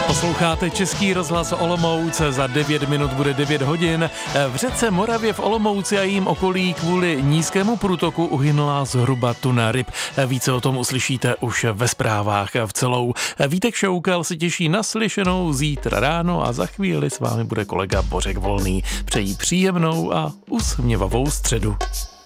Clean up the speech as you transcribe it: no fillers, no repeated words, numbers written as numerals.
Posloucháte Český rozhlas Olomouc, za 9 minut bude 9 hodin. V řece Moravě v Olomouci a jejím okolí kvůli nízkému průtoku uhynula zhruba tuna ryb. Více o tom uslyšíte už ve zprávách v celou. Vítek Šoukal se těší na slyšenou zítra ráno a za chvíli s vámi bude kolega Bořek Volný. Přejí příjemnou a usměvavou středu.